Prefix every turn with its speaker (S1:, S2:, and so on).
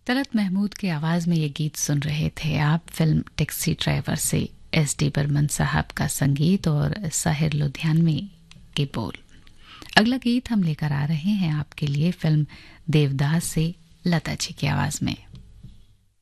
S1: तलत महमूद की आवाज़ में ये गीत सुन रहे थे आप। फिल्म टैक्सी ड्राइवर से एस.डी. बर्मन साहब का संगीत और साहिर लुधियानवी के बोल। अगला गीत हम लेकर आ रहे हैं आपके लिए फिल्म देवदास से लता जी की आवाज़ में।